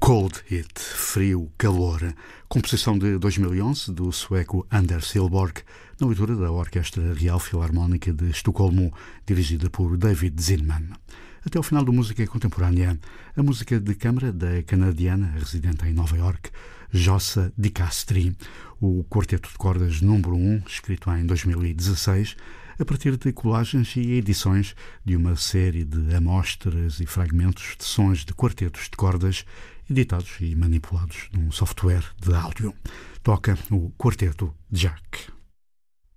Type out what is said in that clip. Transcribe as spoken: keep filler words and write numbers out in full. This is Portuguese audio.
Cold Hit, frio, calor, composição de dois mil e onze do sueco Anders Hillborg, na leitura da Orquestra Real Filarmónica de Estocolmo, dirigida por David Zinman. Até ao final do Música Contemporânea, a música de câmara da canadiana, residente em Nova Iorque, Jossa Di Castri, o quarteto de cordas número um, escrito em dois mil e dezasseis, a partir de colagens e edições de uma série de amostras e fragmentos de sons de quartetos de cordas editados e manipulados num software de áudio. Toca o Quarteto Jack.